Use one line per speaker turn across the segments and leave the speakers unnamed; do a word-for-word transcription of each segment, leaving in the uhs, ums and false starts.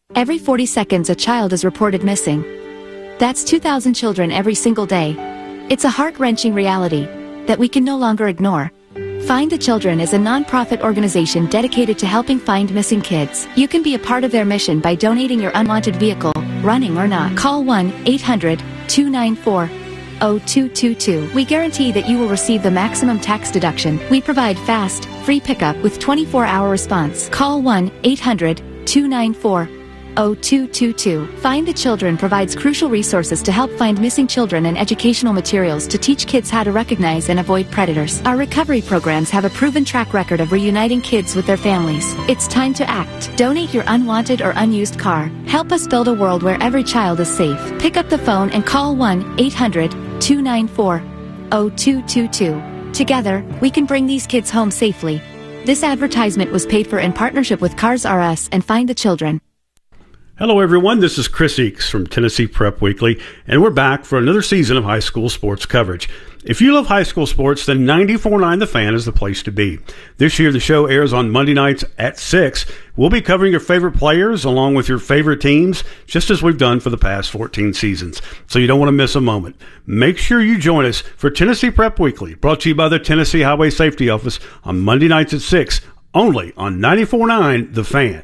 Every forty seconds a child is reported missing. That's two thousand children every single day. It's a heart-wrenching reality that we can no longer ignore. Find the Children is a non-profit organization dedicated to helping find missing kids. You can be a part of their mission by donating your unwanted vehicle, running or not. Call one eight hundred two nine four zero two two two. We guarantee that you will receive the maximum tax deduction. We provide fast, free pickup with twenty-four hour response. Call one eight hundred two nine four zero two two two. Find the Children provides crucial resources to help find missing children and educational materials to teach kids how to recognize and avoid predators. Our recovery programs have a proven track record of reuniting kids with their families. It's time to act. Donate your unwanted or unused car. Help us build a world where every child is safe. Pick up the phone and call one eight hundred two nine four zero two two two. Together, we can bring these kids home safely. This advertisement was paid for in partnership with Cars R Us and Find the Children.
Hello, everyone. This is Chris Eakes from Tennessee Prep Weekly, and we're back for another season of high school sports coverage. If you love high school sports, then ninety-four point nine The Fan is the place to be. This year, the show airs on Monday nights at six. We'll be covering your favorite players along with your favorite teams, just as we've done for the past fourteen seasons. So you don't want to miss a moment. Make sure you join us for Tennessee Prep Weekly, brought to you by the Tennessee Highway Safety Office on Monday nights at six, only on ninety-four point nine The Fan.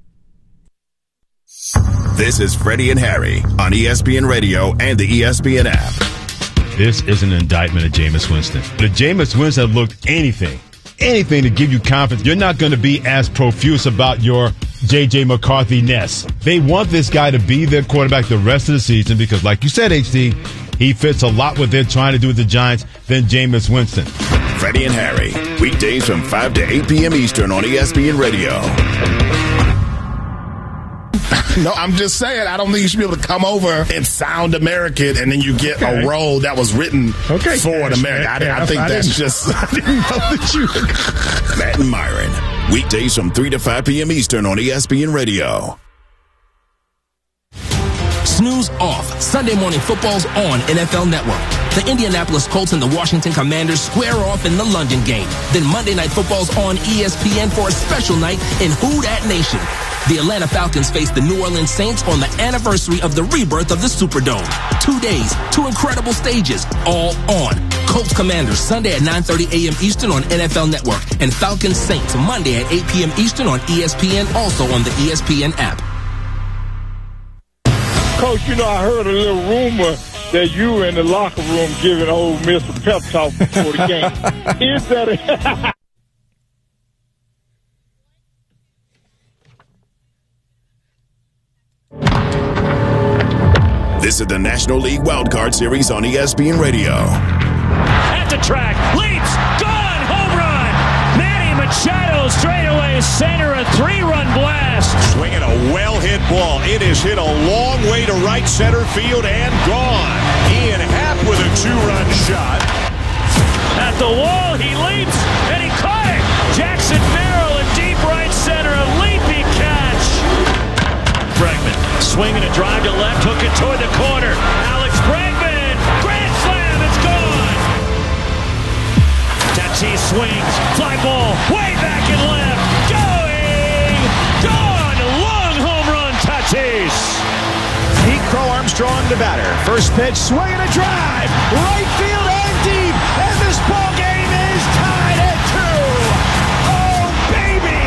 This is Freddie and Harry on E S P N Radio and the E S P N app.
This is an indictment of Jameis Winston. If Jameis Winston had looked anything, anything to give you confidence, you're not going to be as profuse about your J J McCarthy-ness. They want this guy to be their quarterback the rest of the season because, like you said, H D, he fits a lot what they're trying to do with the Giants than Jameis Winston.
Freddie and Harry, weekdays from five to eight p.m. Eastern on E S P N Radio.
No, I'm just saying, I don't think you should be able to come over and sound American and then you get okay. a role that was written okay, for an American. I, yeah, I think I that's just... I didn't know that you were...
Matt and Myron, weekdays from three to five p.m. Eastern on E S P N Radio.
Snooze off. Sunday Morning Football's on N F L Network. The Indianapolis Colts and the Washington Commanders square off in the London game. Then Monday Night Football's on E S P N for a special night in Who Dat Nation. The Atlanta Falcons face the New Orleans Saints on the anniversary of the rebirth of the Superdome. Two days, two incredible stages, all on. Colts Commanders Sunday at nine thirty a.m. Eastern on N F L Network. And Falcons Saints Monday at eight p.m. Eastern on E S P N, also on the E S P N app.
Coach, you know, I heard a little rumor that you were in the locker room giving Ole Miss a pep talk before the game. Is that a...
This is the National League Wildcard Series on E S P N Radio.
At the track, leaps, gone, home run. Manny Machado straightaway center, a three-run blast.
Swinging a well-hit ball. It is hit a long way to right center field and gone. Ian Happ with a two-run shot.
At the wall, he leaps, and he caught it. Jackson Merrill in deep right center, a leapy catch. Bregman swinging a drive to left, hook it toward the corner. Alex Bregman, grand slam, it's gone. Tatis swings, fly ball, way back and left, going, gone, long home run, Tatis.
Pete Crow Armstrong to batter. First pitch, swing and a drive, right field and deep, and this ball game is tied at two. Oh, baby!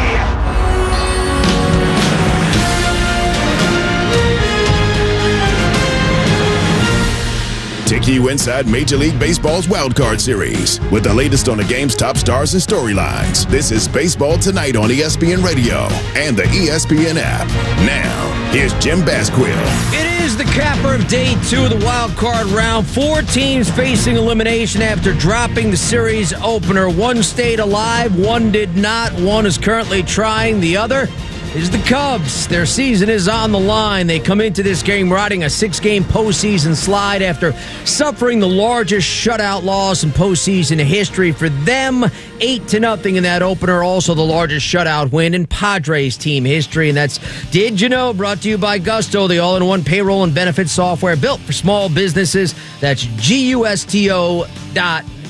Take you inside Major League Baseball's Wild Card Series with the latest on the game's top stars and storylines. This is Baseball Tonight on E S P N Radio and the E S P N app. Now, here's Jim Basquill.
It is the capper of day two of the wild card round. Four teams facing elimination after dropping the series opener. One stayed alive, one did not. One is currently trying. The other is the Cubs. Their season is on the line. They come into this game riding a six-game postseason slide after suffering the largest shutout loss in postseason history for them, eight to nothing in that opener. Also the largest shutout win in Padres team history. And that's Did You Know? Brought to you by Gusto, the all-in-one payroll and benefits software built for small businesses. That's G U S T O dot com.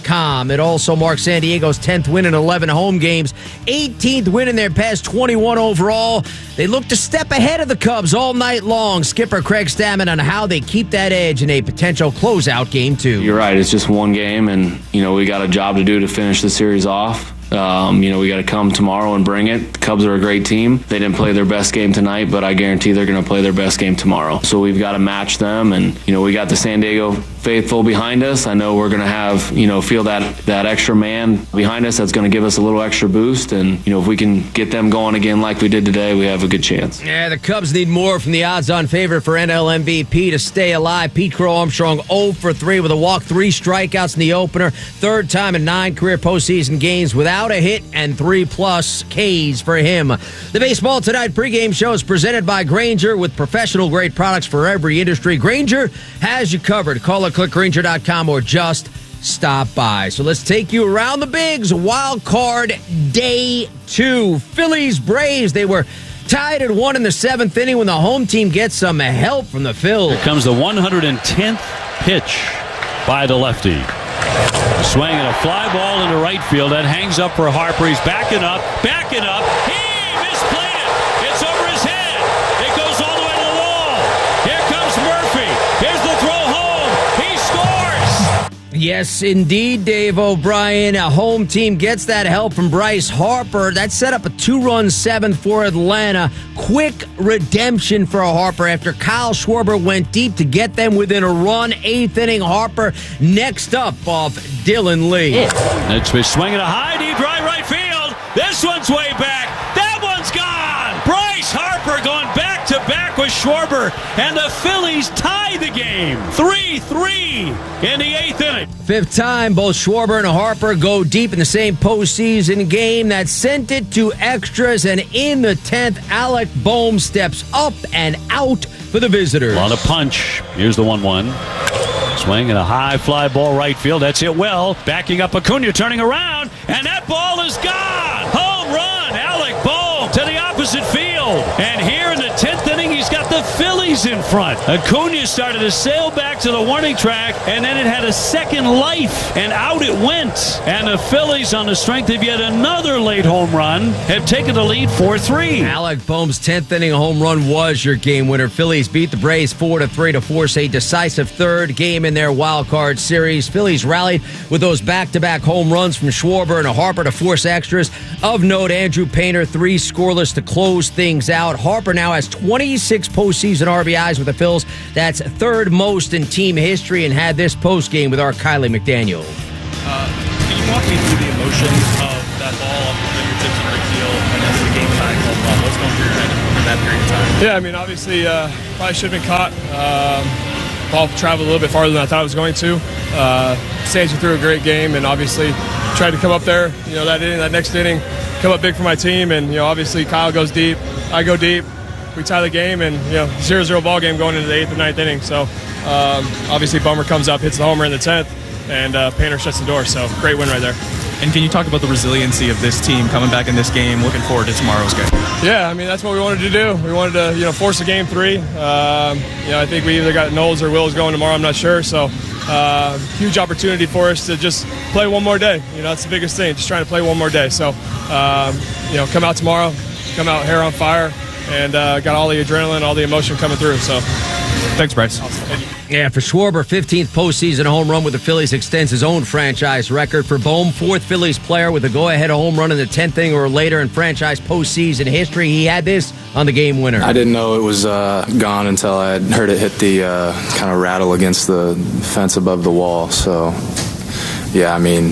com. It also marks San Diego's tenth win in eleven home games, eighteenth win in their past twenty-one overall. They look to step ahead of the Cubs all night long. Skipper Craig Stammen on how they keep that edge in a potential closeout game two.
You're right. It's just one game, and, you know, we got a job to do to finish the series off. Um, you know, we got to come tomorrow and bring it. The Cubs are a great team. They didn't play their best game tonight, but I guarantee they're going to play their best game tomorrow. So we've got to match them, and, you know, we got the San Diego faithful behind us. I know we're going to have, you know, feel that that extra man behind us that's going to give us a little extra boost, and, you know, if we can get them going again like we did today, we have a good chance.
Yeah, the Cubs need more from the odds-on favorite for N L M V P to stay alive. Pete Crow Armstrong oh for three with a walk, three strikeouts in the opener. Third time in nine career postseason games without a hit, and three-plus Ks for him. The Baseball Tonight pregame show is presented by Grainger with professional-grade products for every industry. Grainger has you covered. Call or click Grainger dot com or just stop by. So let's take you around the bigs. Wild card day two. Phillies Braves. They were tied at one in the seventh inning when the home team gets some help from the Phils.
Here comes the one hundred tenth pitch by the lefty. Swinging a fly ball into right field. That hangs up for Harper. He's backing up, backing up. He misplayed it. It's over his head. It goes all the way to the wall. Here comes Murphy. Here's the throw home. He scores.
Yes, indeed, Dave O'Brien. A home team gets that help from Bryce Harper. That set up a two-run seventh for Atlanta. Quick redemption for Harper after Kyle Schwarber went deep to get them within a run. Eighth inning, Harper next up off Dylan Lee.
It's been swinging a high, deep drive right field. This one's way back. That one's gone. Bryce Harper going back-to-back with Schwarber, and the Phillies tie the game. three three in the eighth inning.
Fifth time, both Schwarber and Harper go deep in the same postseason game that sent it to extras, and in the tenth, Alec Bohm steps up and out for the visitors.
A lot of punch. Here's the one one. Swing and a high fly ball right field. That's it well. Backing up Acuna, turning around, and that ball is gone. Home run, Alec Bohm to the opposite field. And here in the tenth inning, he's got the Phillies in front. Acuna started to sail back to the warning track, and then it had a second life, and out it went. And the Phillies, on the strength of yet another late home run, have taken the lead four three.
Alec Bohm's tenth inning home run was your game winner. Phillies beat the Braves four to three to force a decisive third game in their wild card series. Phillies rallied with those back-to-back home runs from Schwarber and Harper to force extras. Of note, Andrew Painter, three scoreless to close things out. Harper now has twenty-six postseason R B Is with the Phils. That's third most in team history, and had this postgame with our Kylie McDaniel.
Uh, can you walk me through the emotions of that ball off the fingertips and right field, and then the game time called ball? What's going through your head in that period of time?
Yeah, I mean, obviously, uh, probably should have been caught. Um, ball traveled a little bit farther than I thought it was going to. Uh, Sanji threw a great game, and obviously tried to come up there. You know, that inning, that next inning, come up big for my team, and you know, obviously Kyle goes deep, I go deep. We tie the game, and you know, zero zero ball game going into the eighth or ninth inning. So um, obviously Bummer comes up, hits the homer in the tenth, and uh, Painter shuts the door. So great win right there.
And can you talk about the resiliency of this team coming back in this game? Looking forward to tomorrow's game.
Yeah, I mean, that's what we wanted to do. We wanted to, you know, force a game three. Um, you know, I think we either got Knowles or Wills going tomorrow. I'm not sure. So uh, huge opportunity for us to just play one more day. You know, that's the biggest thing. Just trying to play one more day. So um, you know, come out tomorrow, come out hair on fire. And uh, got all the adrenaline, all the emotion coming through. So,
thanks, Bryce.
Awesome.
Yeah, for Schwarber, fifteenth postseason home run with the Phillies extends his own franchise record. For Bohm, fourth Phillies player with a go-ahead home run in the tenth inning or later in franchise postseason history. He had this on the game winner.
I didn't know it was uh, gone until I had heard it hit the uh, kind of rattle against the fence above the wall. So, yeah, I mean,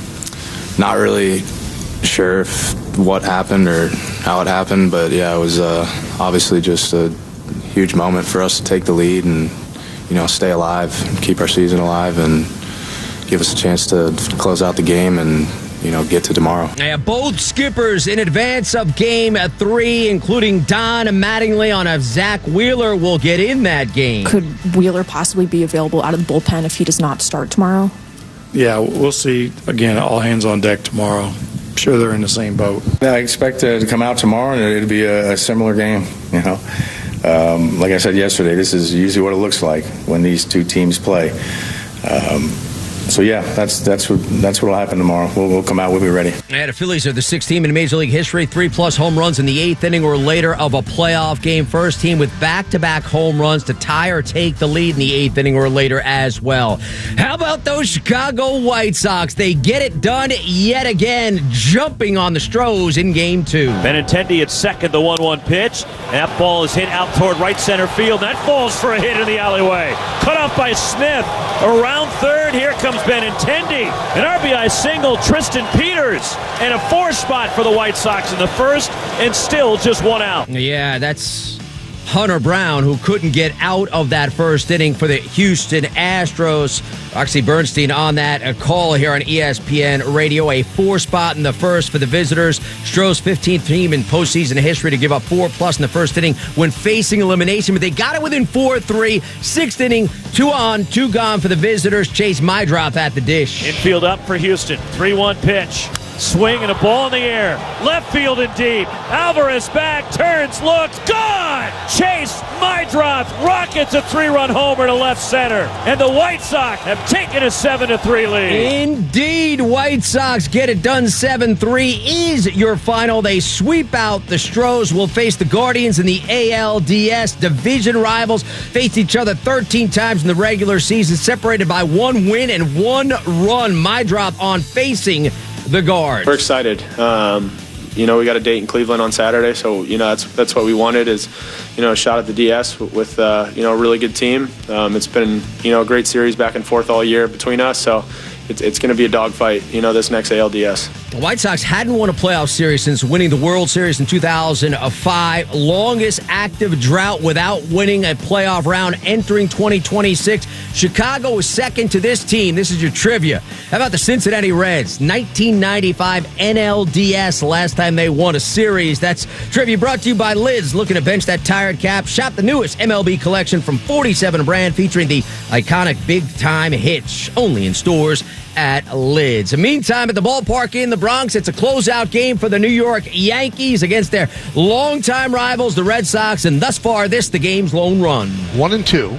not really sure if what happened or how it happened, but yeah, it was uh, obviously just a huge moment for us to take the lead and, you know, stay alive, keep our season alive, and give us a chance to close out the game and, you know, get to tomorrow.
Yeah, both skippers in advance of game three, including Don Mattingly on a Zach Wheeler, will get in that game.
Could Wheeler possibly be available out of the bullpen if he does not start tomorrow?
Yeah, we'll see. Again, all hands on deck tomorrow. I'm sure they're in the same boat.
Yeah, I expect to come out tomorrow and it'll be a, a similar game. You know, um, like I said yesterday, this is usually what it looks like when these two teams play. Um, so yeah, that's that's what that's what'll happen tomorrow. We'll, we'll come out. We'll be ready.
And the Phillies are the sixth team in Major League history, three-plus home runs in the eighth inning or later of a playoff game. First team with back-to-back home runs to tie or take the lead in the eighth inning or later as well. How about those Chicago White Sox? They get it done yet again, jumping on the Stros in Game Two.
Benintendi at second, the one one pitch. That ball is hit out toward right center field. That falls for a hit in the alleyway. Cut off by Smith. Around third, here comes Benintendi. An R B I single, Tristan Peters. And a four spot for the White Sox in the first, and still just one out.
Yeah, that's Hunter Brown, who couldn't get out of that first inning for the Houston Astros. Roxy Bernstein on that a call here on E S P N Radio. A four spot in the first for the visitors. Stros fifteenth team in postseason history to give up four plus in the first inning when facing elimination, but they got it within four three. Sixth inning, two on, two gone for the visitors. Chase Mydrop at the dish.
Infield up for Houston. three one pitch. Swing and a ball in the air. Left field and deep. Alvarez back, turns, looks, gone! Chase Mydrop rockets a three-run homer to left center. And the White Sox have taken a seven to three lead.
Indeed, White Sox get it done. seven three is your final. They sweep out the Stros. Will face the Guardians in the A L D S. Division rivals faced each other thirteen times in the regular season, separated by one win and one run. Mydrop on facing the Guards.
We're excited. Um, you know, we got a date in Cleveland on Saturday, so you know that's that's what we wanted is, you know, a shot at the D S with uh, you know a really good team. Um, it's been you know a great series back and forth all year between us, so it's it's going to be a dogfight. You know, this next A L D S.
The White Sox hadn't won a playoff series since winning the World Series in two thousand five. Longest active drought without winning a playoff round entering twenty twenty-six. Chicago was second to this team. This is your trivia. How about the Cincinnati Reds? nineteen ninety-five N L D S, last time they won a series. That's trivia brought to you by Lids. Looking to bench that tired cap? Shop the newest M L B collection from forty-seven brand featuring the iconic Big Time Hitch. Only in stores at Lids. Meantime, at the ballpark in the Bronx, it's a closeout game for the New York Yankees against their longtime rivals, the Red Sox, and thus far, this the game's lone run.
One and two.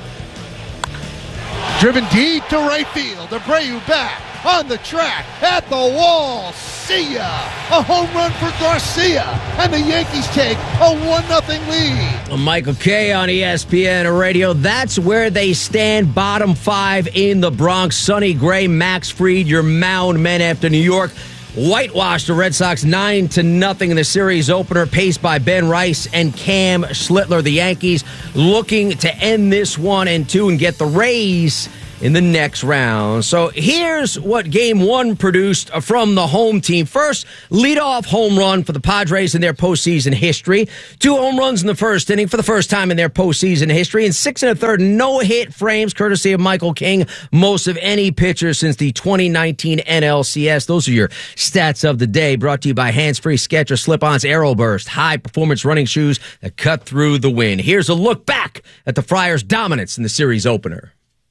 Driven deep to right field. Abreu back on the track at the wall. See ya! A home run for Garcia, and the Yankees take a one nothing lead.
Michael Kay on E S P N Radio. That's where they stand, bottom five in the Bronx. Sonny Gray, Max Fried, your mound men after New York whitewashed the Red Sox nine to nothing in the series opener, paced by Ben Rice and Cam Schlittler. The Yankees looking to end this one and two and get the Rays in the next round. So here's what game one produced from the home team. First, leadoff home run for the Padres in their postseason history. Two home runs in the first inning for the first time in their postseason history. And six and a third no-hit frames, courtesy of Michael King. Most of any pitcher since the twenty nineteen N L C S. Those are your stats of the day, brought to you by Hands-Free Skechers Slip-Ons Aeroburst, high-performance running shoes that cut through the wind. Here's a look back at the Friars' dominance in the series opener.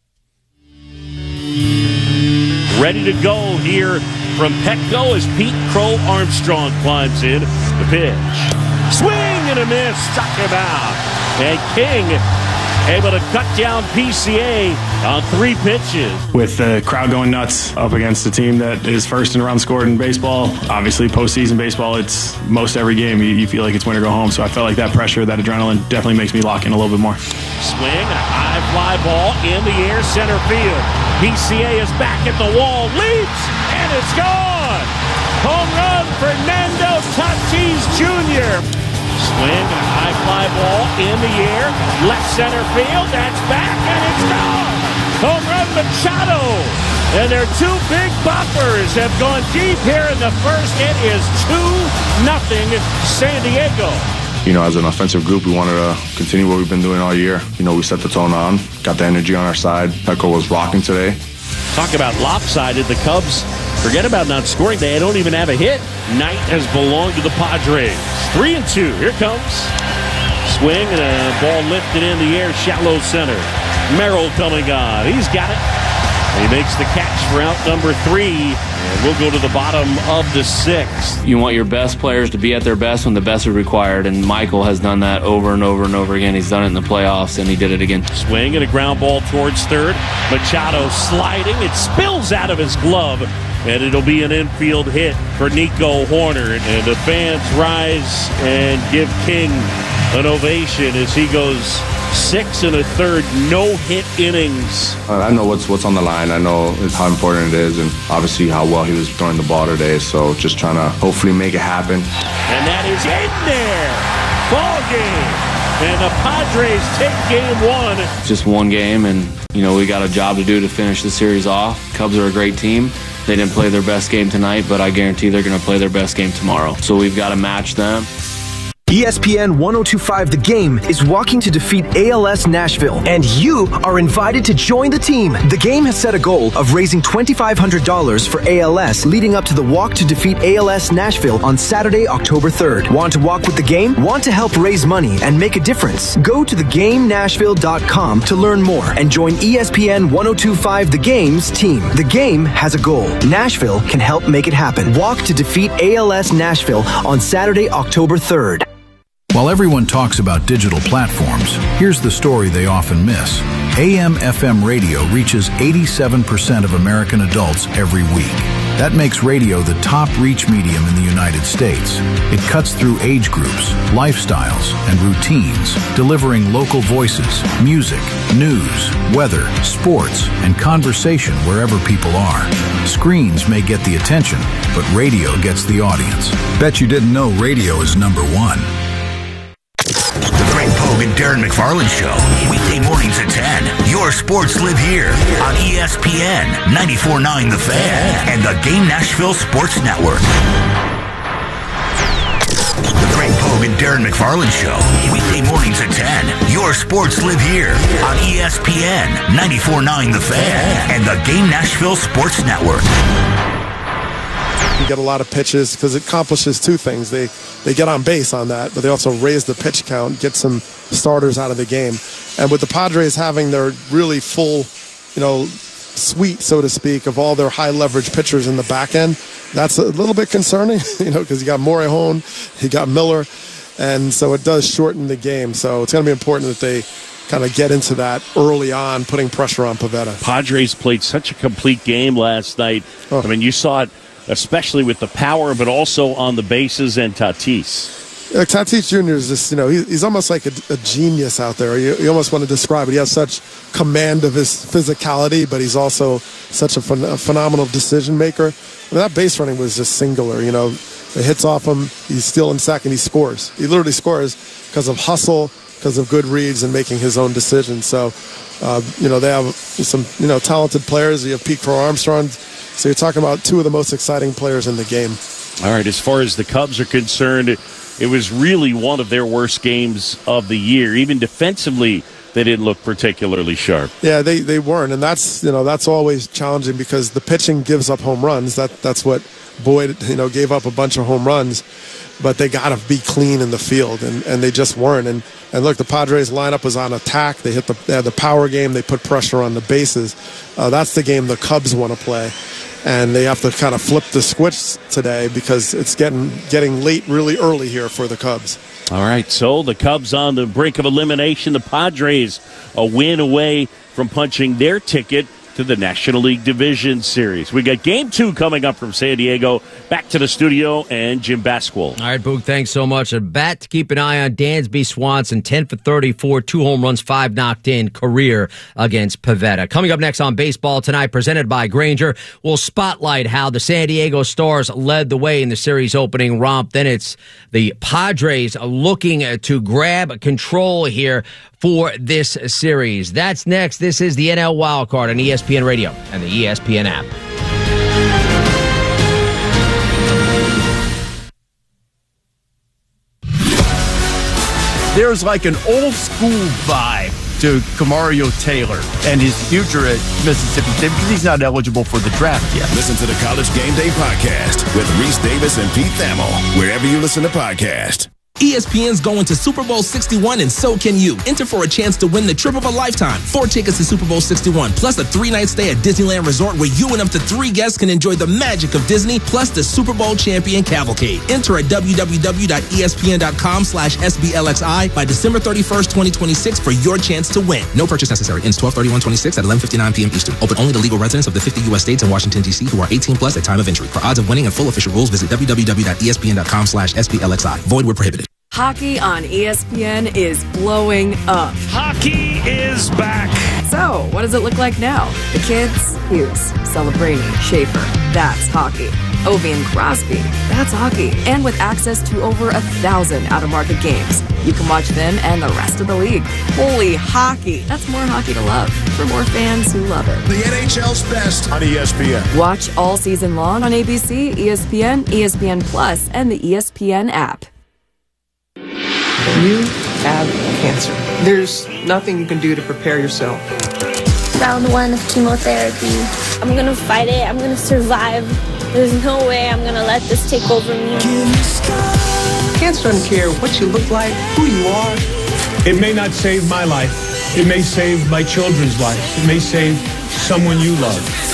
Ready to go here from Petco as Pete Crow Armstrong climbs in. The pitch. Swing and a miss. Struck him out. And King able to cut down P C A on three pitches.
With the crowd going nuts up against a team that is first in runs scored in baseball, obviously postseason baseball, it's most every game you, you feel like it's win or go home. So I felt like that pressure, that adrenaline definitely makes me lock in a little bit more.
Swing and a high fly ball in the air, center field. P C A is back at the wall, leaps, and it's gone. Home run, Fernando Tatis Junior Swing and a high fly ball in the air, left center field, that's back, and it's gone. Home run, Machado. And their two big boppers have gone deep here in the first. It is two nothing San Diego.
You know, as an offensive group, we wanted to continue what we've been doing all year. You know, we set the tone on, got the energy on our side. Petco was rocking today.
Talk about lopsided. The Cubs, forget about not scoring. They don't even have a hit. Night has belonged to the Padres. Three and two. Here comes. Swing and a ball lifted in the air, shallow center. Merrill coming on. He's got it. He makes the catch for out number three. We'll go to the bottom of the sixth.
You want your best players to be at their best when the best is required, and Michael has done that over and over and over again. He's done it in the playoffs, and he did it again.
Swing and a ground ball towards third. Machado sliding. It spills out of his glove, and it'll be an infield hit for Nico Hoerner. And the fans rise and give King an ovation as he goes six and a third, no-hit innings.
I know what's what's on the line. I know how important it is, and obviously how well he was throwing the ball today. So just trying to hopefully make it happen.
And that is in there. Ball game. And the Padres take game one.
Just one game, and, you know, we got a job to do to finish the series off. Cubs are a great team. They didn't play their best game tonight, but I guarantee they're going to play their best game tomorrow. So we've got to match them.
E S P N ten twenty-five The Game is walking to defeat A L S Nashville, and you are invited to join the team. The Game has set a goal of raising twenty-five hundred dollars for A L S leading up to the Walk to Defeat A L S Nashville on Saturday, October third. Want to walk with the Game? Want to help raise money and make a difference? Go to the game nashville dot com to learn more and join E S P N ten twenty-five The Game's team. The Game has a goal. Nashville can help make it happen. Walk to Defeat A L S Nashville on Saturday, October third.
While everyone talks about digital platforms, here's the story they often miss. A M F M radio reaches eighty-seven percent of American adults every week. That makes radio the top reach medium in the United States. It cuts through age groups, lifestyles, and routines, delivering local voices, music, news, weather, sports, and conversation wherever people are. Screens may get the attention, but radio gets the audience. Bet you didn't know radio is number one.
The Greg Pogue and Darren McFarland Show, weekday mornings at ten. Your sports live here on E S P N ninety-four point nine The Fan and the Game Nashville Sports Network. The Greg Pogue and Darren McFarland Show, weekday mornings at ten. Your sports live here on E S P N ninety-four point nine The Fan and the Game Nashville Sports Network.
You get a lot of pitches because it accomplishes two things. They they get on base on that, but they also raise the pitch count, get some starters out of the game. And with the Padres having their really full, you know, suite, so to speak, of all their high leverage pitchers in the back end, that's a little bit concerning, you know, because you got Morejon, you got Miller, and so it does shorten the game. So it's going to be important that they kind of get into that early on, putting pressure on Pivetta.
Padres played such a complete game last night. Oh. I mean, you saw it especially with the power, but also on the bases and Tatis.
Yeah, Tatis Junior is just, you know, he, he's almost like a, a genius out there. You, you almost want to describe it. He has such command of his physicality, but he's also such a, phen- a phenomenal decision maker. I mean, that base running was just singular, you know. It hits off him, he's still in second, he scores. He literally scores because of hustle, because of good reads and making his own decisions. So, uh, you know, they have some, you know, talented players. You have Pete Crow Armstrong. So you're talking about two of the most exciting players in the game.
All right, as far as the Cubs are concerned, it, it was really one of their worst games of the year. Even defensively, they didn't look particularly sharp.
Yeah, they, they weren't, and that's, you know, that's always challenging because the pitching gives up home runs. That that's what Boyd, you know, gave up a bunch of home runs, but they got to be clean in the field, and, and they just weren't. And and look, the Padres lineup was on attack. They hit the they had the power game. They put pressure on the bases. Uh, that's the game the Cubs want to play. And they have to kind of flip the switch today because it's getting getting late really early here for the Cubs.
All right, so the Cubs on the brink of elimination. The Padres a win away from punching their ticket to the National League Division Series. We got game two coming up from San Diego. Back to the studio and Jim Basquil.
All right, Boog, thanks so much. A bat to keep an eye on, Dansby Swanson, ten for thirty-four, two home runs, five knocked in, career against Pivetta. Coming up next on Baseball Tonight, presented by Grainger, we'll spotlight how the San Diego Stars led the way in the series opening romp. Then it's the Padres looking to grab control here for this series. That's next. This is the N L Wildcard on E S P N Radio and the E S P N app.
There's like an old school vibe to Camario Taylor and his future at Mississippi State because he's not eligible for the draft yet.
Listen to the College Game Day podcast with Reese Davis and Pete Thamel, wherever you listen to podcasts.
E S P N's going to Super Bowl sixty-one, and so can you. Enter for a chance to win the trip of a lifetime. Four tickets to Super Bowl sixty-one, plus a three-night stay at Disneyland Resort where you and up to three guests can enjoy the magic of Disney, plus the Super Bowl champion cavalcade. Enter at w w w dot e s p n dot com slash s b l x i by December thirty-first, twenty twenty-six for your chance to win. No purchase necessary. Ends twelve thirty-one twenty-six at eleven fifty-nine p m Eastern. Open only to legal residents of the fifty U S states and Washington, D C who are eighteen plus at time of entry. For odds of winning and full official rules, visit w w w dot e s p n dot com slash s b l x i. Void where prohibited.
Hockey on E S P N is blowing up.
Hockey is back.
So, what does it look like now? The kids? Hughes, Celebrini, Schaefer. That's hockey. Ovi and Crosby. That's hockey. And with access to over a thousand out-of-market games, you can watch them and the rest of the league. Holy hockey. That's more hockey to love for more fans who love it.
The N H L's best on E S P N.
Watch all season long on A B C, E S P N, E S P N Plus, and the E S P N app.
You have cancer. There's nothing you can do to prepare yourself.
Round one of chemotherapy. I'm gonna fight it. I'm gonna survive. There's no way I'm gonna let this take over me.
Cancer doesn't care what you look like, who you are.
It may not save my life. It may save my children's lives. It may save someone you love.